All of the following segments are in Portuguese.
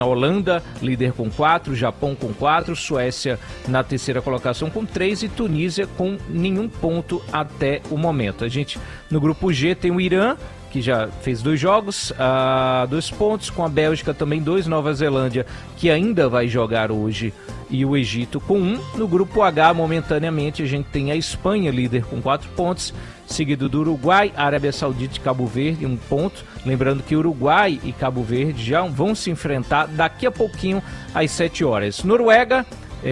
A Holanda, líder com 4, Japão com 4, Suécia na terceira colocação com 3 e Tunísia com nenhum ponto até o momento. A gente, no grupo G, tem o Irã, que já fez 2 jogos, 2 pontos, com a Bélgica também 2, Nova Zelândia, que ainda vai jogar hoje, e o Egito com 1. No grupo H, momentaneamente, a gente tem a Espanha, líder com 4 pontos, seguido do Uruguai, Arábia Saudita e Cabo Verde, 1 ponto. Lembrando que Uruguai e Cabo Verde já vão se enfrentar daqui a pouquinho, às 7 horas. Noruega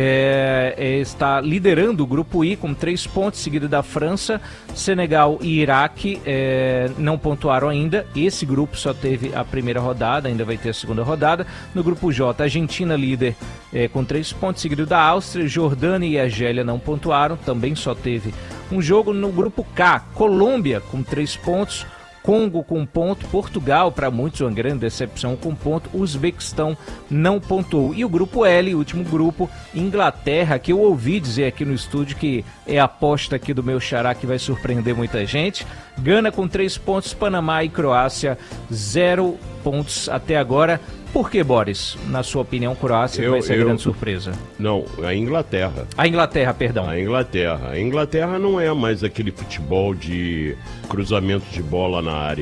está liderando o grupo I com 3 pontos, seguido da França. Senegal e Iraque não pontuaram ainda. Esse grupo só teve a primeira rodada, ainda vai ter a segunda rodada. No grupo J, Argentina líder com 3 pontos, seguido da Áustria. Jordânia e Argélia não pontuaram, também só teve um jogo. No grupo K, Colômbia com 3 pontos, Congo com 1 ponto, Portugal, para muitos uma grande decepção, com 1 ponto, Uzbequistão não pontuou. E o grupo L, o último grupo, Inglaterra, que eu ouvi dizer aqui no estúdio que é a aposta aqui do meu xará que vai surpreender muita gente. Gana com 3 pontos, Panamá e Croácia 0 pontos até agora. Por que, Boris? Na sua opinião, Croácia vai ser a grande surpresa? Não, a Inglaterra. A Inglaterra, perdão. A Inglaterra. A Inglaterra não é mais aquele futebol de cruzamento de bola na área.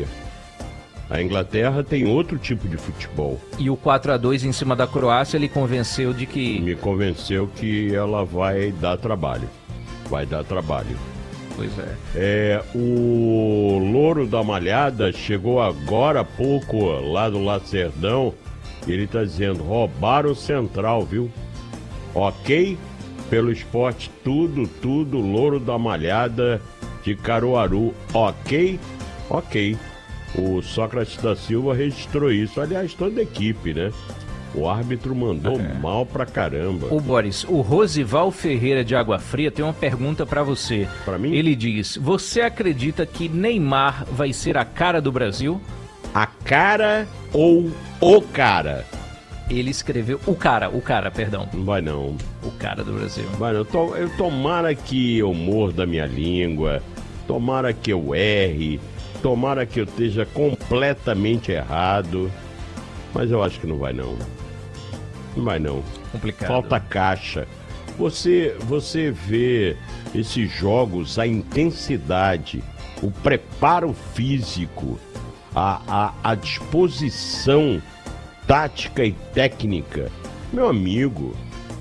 A Inglaterra tem outro tipo de futebol. E o 4-2 em cima da Croácia, ele convenceu de que... Me convenceu que ela vai dar trabalho. Vai dar trabalho. Pois é. O Louro da Malhada chegou agora há pouco lá do Lacerdão. Ele tá dizendo, roubaram o Central, viu? Ok? Pelo esporte, tudo, Louro da Malhada de Caruaru. Ok? Ok. O Sócrates da Silva registrou isso. Aliás, toda a equipe, né? O árbitro mandou mal pra caramba. Ô Boris, o Rosival Ferreira de Água Fria tem uma pergunta pra você. Pra mim? Ele diz, você acredita que Neymar vai ser a cara do Brasil? A cara ou o cara? Ele escreveu perdão. Não vai não. O cara do Brasil. Vai não. Tomara que eu morda a minha língua, tomara que eu erre, tomara que eu esteja completamente errado, mas eu acho que não vai não. Não vai não. Complicado. Falta caixa. Você vê esses jogos, a intensidade, o preparo físico, a disposição tática e técnica. Meu amigo.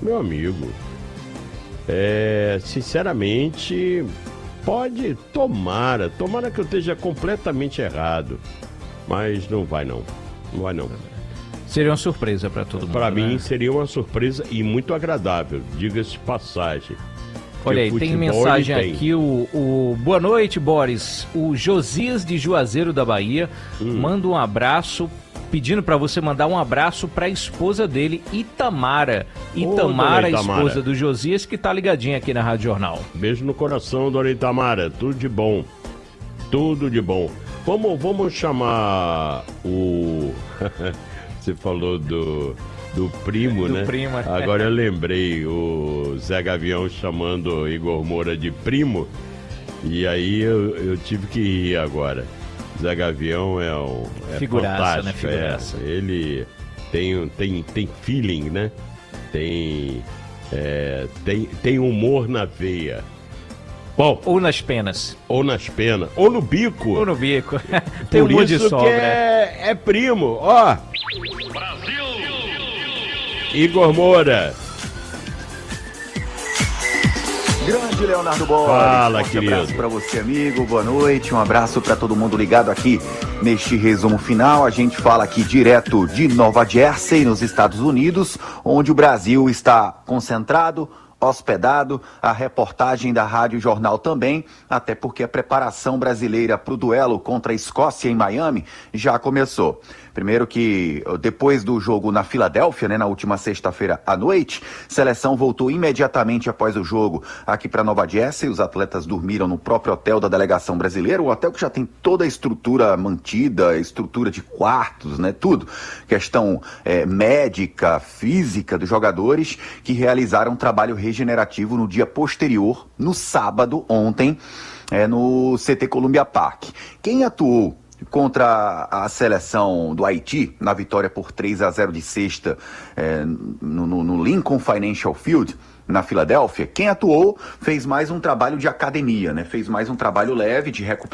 Sinceramente, tomara que eu esteja completamente errado, mas não vai não. Seria uma surpresa para todo mundo. Para mim né? seria uma surpresa e muito agradável, diga-se de passagem. Olha aí, tem mensagem aqui, o boa noite, Boris. O Josias de Juazeiro da Bahia manda um abraço, pedindo para você mandar um abraço para a esposa dele, Itamara. Itamara, esposa do Josias, que tá ligadinha aqui na Rádio Jornal. Beijo no coração, dona Itamara. Tudo de bom. Vamos chamar o... Você falou do primo, né? Primo. Agora eu lembrei, o Zé Gavião chamando Igor Moura de primo, e aí eu tive que rir agora. Zé Gavião é figuraça, fantástico, né? Figuraça. Ele tem feeling, né? Tem humor na veia. Bom, ou nas penas. Ou no bico. Tem por humor de isso sobra. Que é primo, ó. Brasil! Igor Moura. Grande Leonardo Boris. Fala, querido. Um abraço para você, amigo. Boa noite. Um abraço para todo mundo ligado aqui neste resumo final. A gente fala aqui direto de Nova Jersey, nos Estados Unidos, onde o Brasil está concentrado, hospedado, a reportagem da Rádio Jornal também, até porque a preparação brasileira para o duelo contra a Escócia em Miami já começou. Primeiro que depois do jogo na Filadélfia, né, na última sexta-feira à noite, a seleção voltou imediatamente após o jogo aqui para Nova Jersey. Os atletas dormiram no próprio hotel da delegação brasileira, o hotel que já tem toda a estrutura mantida, estrutura de quartos, né, tudo. Questão médica, física dos jogadores que realizaram um trabalho regenerativo no dia posterior, no sábado, ontem, no CT Columbia Park. Quem atuou contra a seleção do Haiti, na vitória por 3-0 de sexta no Lincoln Financial Field, na Filadélfia, quem atuou fez mais um trabalho de academia, né? Fez mais um trabalho leve de recuperação